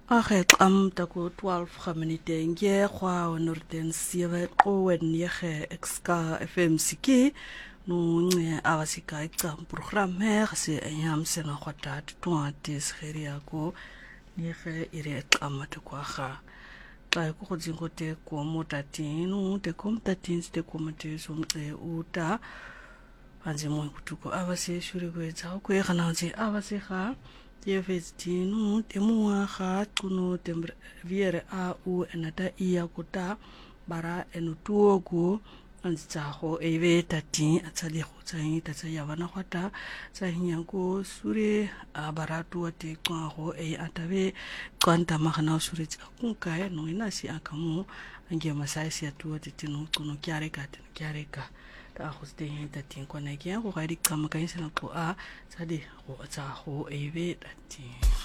Agek am tako 12 minute nge kwa onorden 7 qowen yege exka FMCK no nge awasika exam program he gase enyam sena khota twatis kheria ko yege ire exam to kwa kha ta ko khodingo te ko motatin no te kom tatin te komate somte uta anze mo kutuko awase shuri ko etsa ko yana je awase kha Tiefestino temua ha kuno viere a u enata ia kuta bara enutuogu anzaho eve tati atsali khotsain tatsaya wana khata tsahinyango sure abaratu ate kwaho e atave kwanta mahana sure tsakunka no inasi akamu ange masaisi atu ate tino kuno kyareka ta hoste hinta tin kona kia ko gari kama kain sana ko a sadi ko tsa ho eve tati